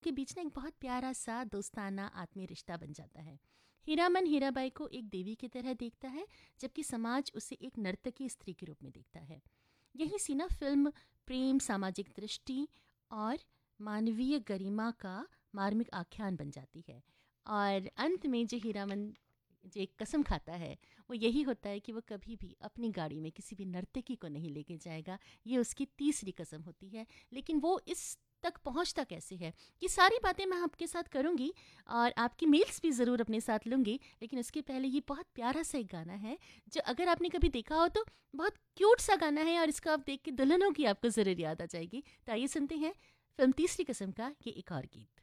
के बीच ना एक बहुत प्यारा सा दोस्ताना आत्मीय रिश्ता बन जाता है। हीरामन हीराबाई को एक देवी की तरह देखता है, जबकि समाज उसे एक नर्तकी स्त्री के रूप में देखता है। यही सी ना फिल्म प्रेम, सामाजिक दृष्टि और मानवीय गरिमा का मार्मिक आख्यान बन जाती है। और अंत में जो हीरामन जो एक कसम खाता है वो यही होता है कि वो कभी भी अपनी गाड़ी में किसी भी नर्तकी को नहीं लेके जाएगा। ये उसकी तीसरी कसम होती है। लेकिन वो इस तक पहुंचता कैसे है, ये सारी बातें मैं आपके साथ करूंगी और आपकी मेल्स भी ज़रूर अपने साथ लूँगी। लेकिन उसके पहले ये बहुत प्यारा सा एक गाना है जो अगर आपने कभी देखा हो तो बहुत क्यूट सा गाना है, और इसको आप देख के दुल्हनों की आपको ज़रूर याद आ जाएगी। तो आइए सुनते हैं फिल्म तीसरी कसम का ये एक और गीत।